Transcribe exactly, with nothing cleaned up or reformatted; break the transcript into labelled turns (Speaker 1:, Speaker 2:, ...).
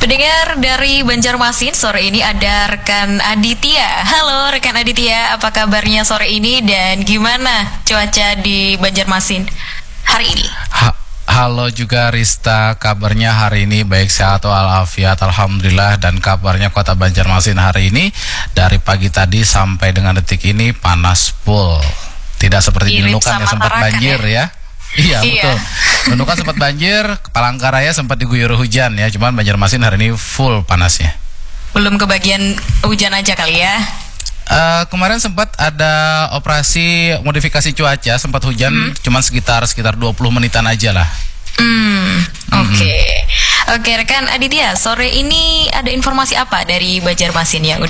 Speaker 1: Pendengar dari Banjarmasin, sore ini ada rekan Aditya. Halo rekan Aditya, apa kabarnya sore ini dan gimana cuaca di Banjarmasin hari ini?
Speaker 2: Ha Halo juga Rista, kabarnya hari ini baik, sehat walafiat, alhamdulillah. Dan kabarnya kota Banjarmasin hari ini dari pagi tadi sampai dengan detik ini panas full. Tidak seperti di Nunukan yang sempat banjir ya. ya. Iya, iya betul. Nunukan sempat banjir, Palangkaraya sempat diguyur hujan ya. Cuman Banjarmasin hari ini full panasnya.
Speaker 1: Belum kebagian hujan aja kali ya.
Speaker 2: Uh, kemarin sempat ada operasi modifikasi cuaca, sempat hujan, hmm. cuman sekitar sekitar dua puluh menitan aja lah.
Speaker 1: Hmm, oke. Okay. Hmm. Oke, okay, rekan Aditya, sore ini ada informasi apa dari Banjarmasin yang udah